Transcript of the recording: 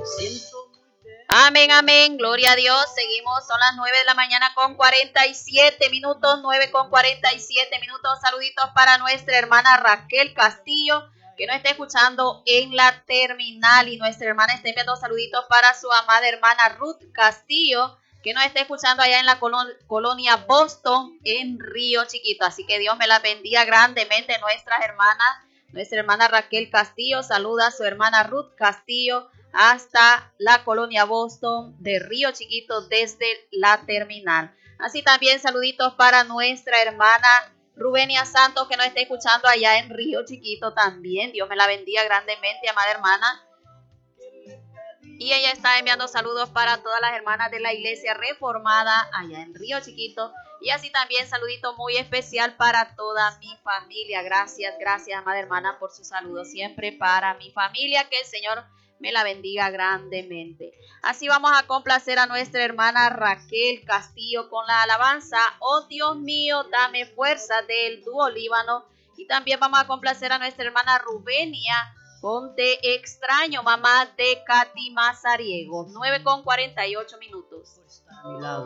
Amén, amén, gloria a Dios. Seguimos, son las 9 de la mañana con 47 minutos, 9 con 47 minutos. Saluditos para nuestra hermana Raquel Castillo, que nos está escuchando en la terminal, y nuestra hermana está enviando saluditos para su amada hermana Ruth Castillo, que nos está escuchando allá en la colonia Boston, en Río Chiquito. Así que Dios me la bendiga grandemente, nuestra hermana Raquel Castillo saluda a su hermana Ruth Castillo hasta la colonia Boston de Río Chiquito desde la terminal. Así también saluditos para nuestra hermana Rubenia Santos, que nos está escuchando allá en Río Chiquito también. Dios me la bendiga grandemente, amada hermana. Y ella está enviando saludos para todas las hermanas de la Iglesia Reformada allá en Río Chiquito. Y así también saludito muy especial para toda mi familia. Gracias, amada hermana, por su saludo siempre para mi familia. Que el Señor me la bendiga grandemente. Así vamos a complacer a nuestra hermana Raquel Castillo con la alabanza "Oh Dios mío, dame fuerza", del dúo Líbano. Y también vamos a complacer a nuestra hermana Rubenia con "Te extraño, mamá", de Katy Mazariego. 9 con 48 minutos.